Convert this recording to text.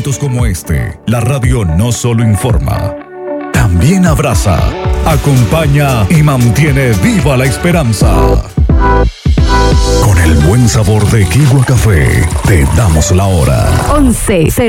momentos como este, la radio no solo informa, también abraza, acompaña y mantiene viva la esperanza. Con el buen sabor de Kiwa Café, te damos la hora. 11:00.